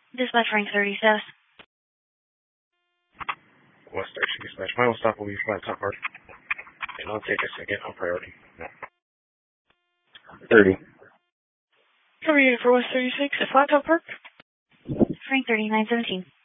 Dispatch Frank 30 status. West Station Dispatch. Final stop will be Flat Top Park. And I'll take a second on priority. No. 30. Cover unit for West 36 at Flat Top Park. Frank 3917.